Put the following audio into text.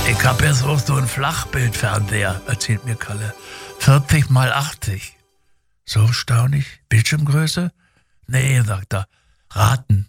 Ich hab jetzt auch so einen Flachbildfernseher, erzählt mir Kalle. 40 mal 80. So staunlich. Bildschirmgröße? Nee, sagt er. Raten.